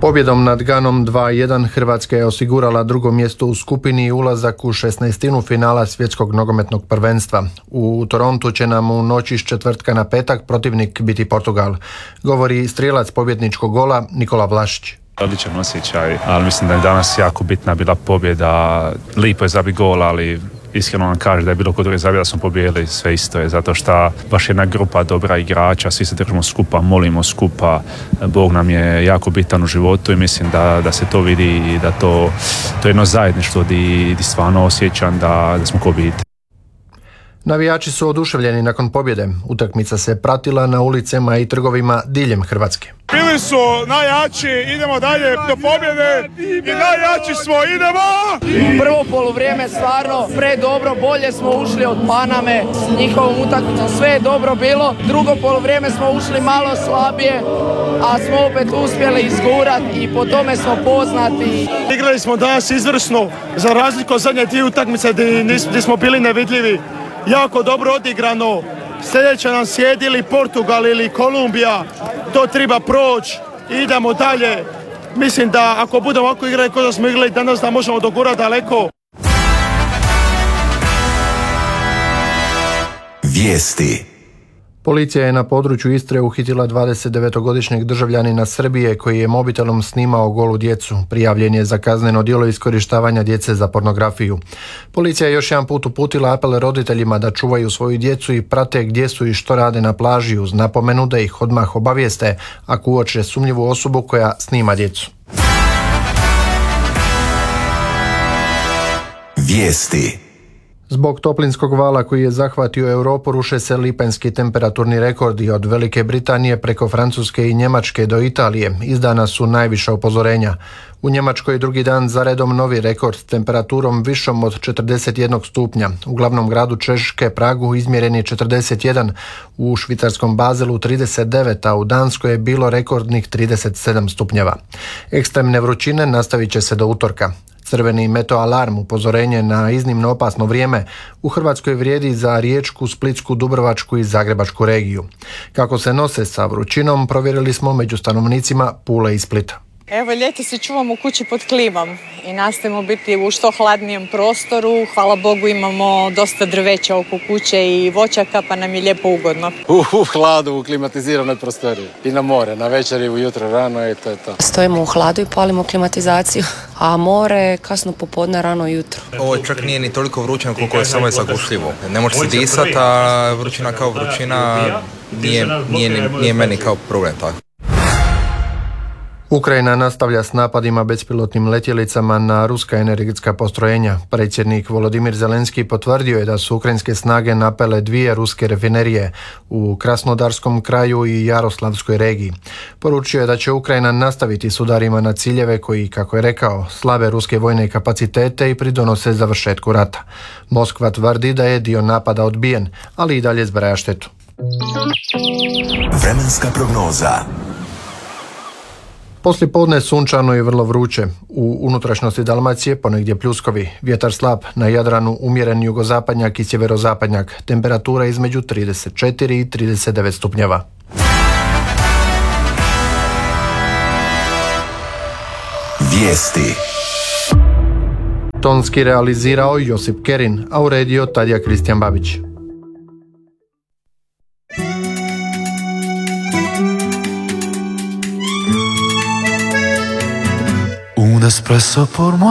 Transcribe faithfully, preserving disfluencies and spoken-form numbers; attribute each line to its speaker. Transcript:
Speaker 1: Pobjedom nad Ganom dva jedan Hrvatska je osigurala drugo mjesto u skupini i ulazak u šesnaestinu finala svjetskog nogometnog prvenstva. U Torontu će nam u noći s četvrtka na petak protivnik biti Portugal, govori strijelac pobjedničkog gola Nikola Vlašić.
Speaker 2: Odličan osjećaj, ali mislim da je danas jako bitna bila pobjeda. Lipo je zabiti gol, ali iskreno vam kaže da je bilo kod druge zabije da smo pobijedili, sve isto je, zato što baš jedna grupa dobra igrača, svi se držimo skupa, molimo skupa, Bog nam je jako bitan u životu i mislim da, da se to vidi i da to, to je jedno zajedništvo di, di stvarno osjećam da, da smo ko obitelj.
Speaker 1: Navijači su oduševljeni nakon pobjede. Utakmica se pratila na ulicama i trgovima diljem Hrvatske.
Speaker 3: Bili su najjači, idemo dalje do pobjede i najjači smo, idemo!
Speaker 4: Prvo poluvrijeme stvarno predobro, bolje smo ušli od Paname s njihovom utakmicom, sve je dobro bilo. Drugo poluvrijeme smo ušli malo slabije, a smo opet uspjeli izgurati i po tome smo poznati.
Speaker 3: Igrali smo danas izvrsno, za razliku od zadnje dvije utakmice gdje smo bili nevidljivi. Jako dobro odigrano. Sljedeće nam slijedi ili Portugal ili Kolumbija. To treba proći. Idemo dalje. Mislim da ako budemo ovako igrali kao da smo igrali danas, da možemo dogurati daleko.
Speaker 5: Vijesti.
Speaker 1: Policija je na području Istre uhitila dvadesetdevetogodišnjeg državljanina Srbije koji je mobitelom snimao golu djecu. Prijavljen je za kazneno djelo iskorištavanja djece za pornografiju. Policija je još jedan put uputila apel roditeljima da čuvaju svoju djecu i prate gdje su i što rade na plaži, uz napomenu da ih odmah obavijeste ako uoče sumnjivu osobu koja snima djecu.
Speaker 5: Vijesti.
Speaker 1: Zbog toplinskog vala koji je zahvatio Europu ruše se lipanjski temperaturni rekordi od Velike Britanije preko Francuske i Njemačke do Italije. Izdana su najviša upozorenja. U Njemačkoj drugi dan za redom novi rekord s temperaturom višom od četrdeset jednog stupnja. U glavnom gradu Češke, Pragu, izmjeren je četrdeset jedan, u švicarskom Bazelu trideset devet, a u Danskoj je bilo rekordnih trideset sedam stupnjeva. Ekstremne vrućine nastavit će se do utorka. Crveni meteoalarm, upozorenje na iznimno opasno vrijeme, u Hrvatskoj vrijedi za Riječku, Splitsku, Dubrovačku i Zagrebačku regiju. Kako se nose sa vrućinom, provjerili smo među stanovnicima Pule i Splita.
Speaker 6: Evo, ljeti se čuvamo u kući pod klimom i nastojimo biti u što hladnijem prostoru. Hvala Bogu imamo dosta drveća oko kuće i voćaka, pa nam je lijepo ugodno.
Speaker 7: U, u hladu, u klimatiziranoj prostoriji. I na more, na večer i ujutro rano i to je to.
Speaker 8: Stojimo u hladu i palimo klimatizaciju, a more kasno popodne, rano jutro.
Speaker 9: Ovo čak nije ni toliko vrućino koliko je samo je zagušljivo. Ne može se disati, a vrućina kao vrućina nije, nije, nije meni kao problem tako.
Speaker 1: Ukrajina nastavlja s napadima bespilotnim letjelicama na ruska energetska postrojenja. Predsjednik Volodimir Zelenski potvrdio je da su ukrajinske snage napale dvije ruske rafinerije u Krasnodarskom kraju i Jaroslavskoj regiji. Poručio je da će Ukrajina nastaviti s udarima na ciljeve koji, kako je rekao, slabe ruske vojne kapacitete i pridonose završetku rata. Moskva tvrdi da je dio napada odbijen, ali i dalje zbraja štetu.
Speaker 5: Vremenska prognoza.
Speaker 1: Poslije podne sunčano i vrlo vruće. U unutrašnjosti Dalmacije ponegdje pljuskovi. Vjetar slab, na Jadranu umjeren jugozapadnjak i sjeverozapadnjak. Temperatura između trideset četiri i trideset devet stupnjeva.
Speaker 5: Vijesti.
Speaker 1: Tonski realizirao Josip Kerin, a uredio Tadija Kristijan Babić.
Speaker 10: Un espresso por moi.